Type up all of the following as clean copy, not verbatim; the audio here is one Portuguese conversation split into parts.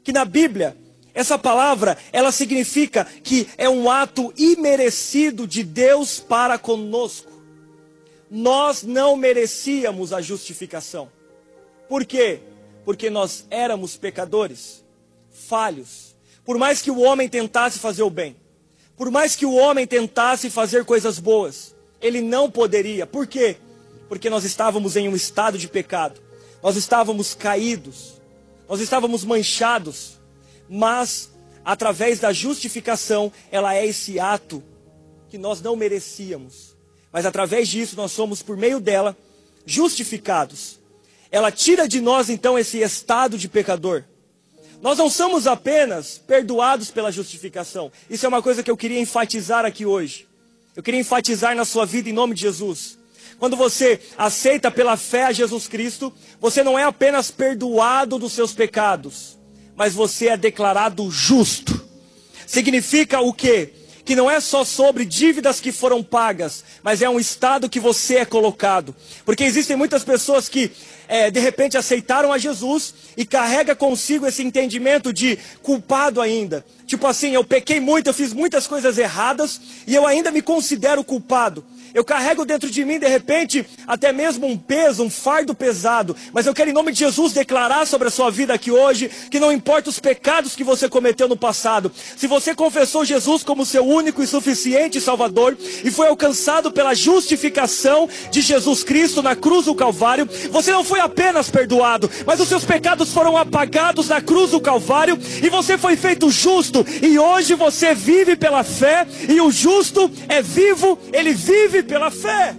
que na Bíblia, essa palavra, ela significa que é um ato imerecido de Deus para conosco. Nós não merecíamos a justificação. Por quê? Porque nós éramos pecadores, falhos. Por mais que o homem tentasse fazer o bem, por mais que o homem tentasse fazer coisas boas, ele não poderia. Por quê? Porque nós estávamos em um estado de pecado. Nós estávamos caídos. Nós estávamos manchados. Mas, através da justificação, ela é esse ato que nós não merecíamos. Mas através disso, nós somos, por meio dela, justificados. Ela tira de nós, então, esse estado de pecador. Nós não somos apenas perdoados pela justificação. Isso é uma coisa que eu queria enfatizar aqui hoje. Eu queria enfatizar na sua vida em nome de Jesus. Quando você aceita pela fé a Jesus Cristo, você não é apenas perdoado dos seus pecados, mas você é declarado justo. Significa o quê? Que não é só sobre dívidas que foram pagas, mas é um estado que você é colocado. Porque existem muitas pessoas que de repente aceitaram a Jesus e carrega consigo esse entendimento de culpado ainda. Tipo assim, eu pequei muito, eu fiz muitas coisas erradas e eu ainda me considero culpado. Eu carrego dentro de mim, de repente, até mesmo um peso, um fardo pesado. Mas eu quero, em nome de Jesus, declarar sobre a sua vida aqui hoje, que não importa os pecados que você cometeu no passado. Se você confessou Jesus como seu único e suficiente Salvador, e foi alcançado pela justificação de Jesus Cristo na cruz do Calvário, você não foi apenas perdoado, mas os seus pecados foram apagados na cruz do Calvário, e você foi feito justo. E hoje você vive pela fé, e o justo é vivo, ele vive pela fé.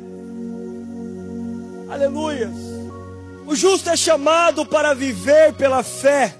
Aleluia. O justo é chamado para viver pela fé.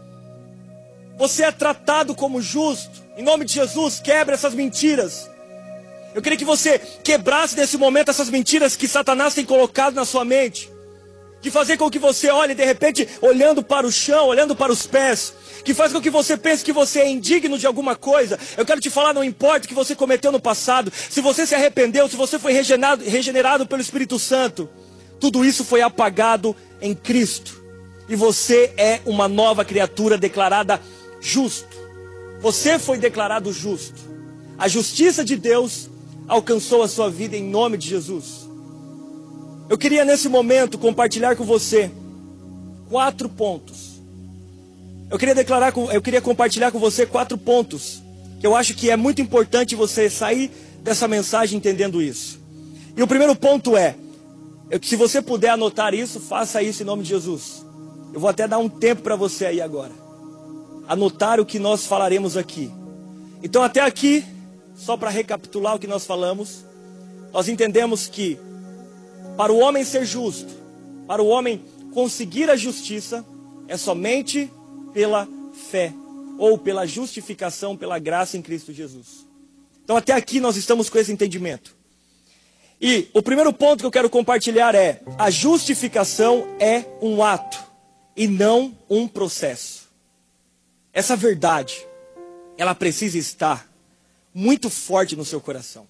Você é tratado como justo. Em nome de Jesus, quebra essas mentiras. Eu queria que você quebrasse nesse momento essas mentiras que Satanás tem colocado na sua mente, que fazer com que você olhe de repente olhando para o chão, olhando para os pés, que faz com que você pense que você é indigno de alguma coisa. Eu quero te falar, não importa o que você cometeu no passado, se você se arrependeu, se você foi regenerado pelo Espírito Santo, tudo isso foi apagado em Cristo, e você é uma nova criatura declarada justo. Você foi declarado justo. A justiça de Deus alcançou a sua vida em nome de Jesus. Eu queria nesse momento compartilhar com você 4 pontos. Eu queria compartilhar com você 4 pontos que eu acho que é muito importante você sair dessa mensagem entendendo isso. E o primeiro ponto é, se você puder anotar isso, faça isso em nome de Jesus. Eu vou até dar um tempo para você aí agora. Anotar o que nós falaremos aqui. Então até aqui, só para recapitular o que nós falamos, nós entendemos que para o homem ser justo, para o homem conseguir a justiça, é somente pela fé, ou pela justificação, pela graça em Cristo Jesus. Então até aqui nós estamos com esse entendimento. E o primeiro ponto que eu quero compartilhar é: a justificação é um ato e não um processo. Essa verdade, ela precisa estar muito forte no seu coração.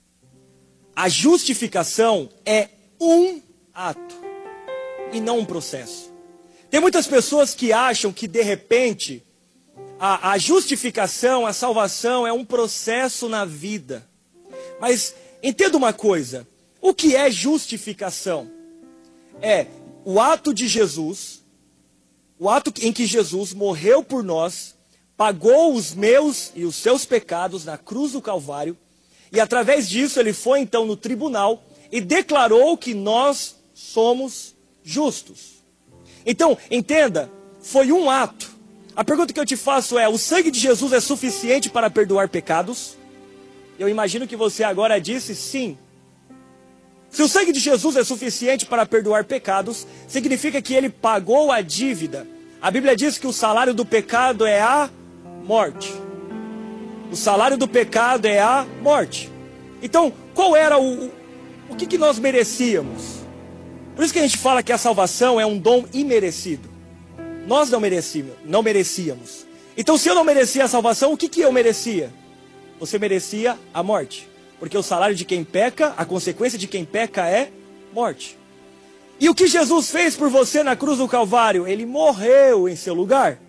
A justificação é um ato e não um processo. Tem muitas pessoas que acham que de repente a justificação, a salvação é um processo na vida. Mas entenda uma coisa, o que é justificação? É o ato de Jesus, o ato em que Jesus morreu por nós, pagou os meus e os seus pecados na cruz do Calvário, e através disso ele foi então no tribunal e declarou que nós somos justos. Então, entenda, foi um ato. A pergunta que eu te faço é: o sangue de Jesus é suficiente para perdoar pecados? Eu imagino que você agora disse sim. Se o sangue de Jesus é suficiente para perdoar pecados, significa que ele pagou a dívida. A Bíblia diz que o salário do pecado é a morte. O salário do pecado é a morte. Então, qual era o que nós merecíamos? Por isso que a gente fala que a salvação é um dom imerecido. Nós não merecíamos. Então, se eu não merecia a salvação, o que eu merecia? Você merecia a morte. Porque o salário de quem peca, a consequência de quem peca é morte. E o que Jesus fez por você na cruz do Calvário? Ele morreu em seu lugar.